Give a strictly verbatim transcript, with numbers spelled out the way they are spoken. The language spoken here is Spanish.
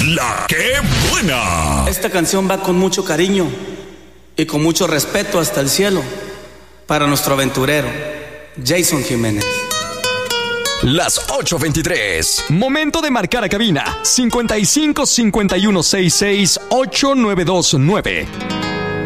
La que buena. Esta canción va con mucho cariño y con mucho respeto hasta el cielo para nuestro aventurero, Jason Jiménez. Las ocho veintitrés. Momento de marcar a cabina. cincuenta y cinco cincuenta y uno sesenta y seis ocho nueve dos nueve.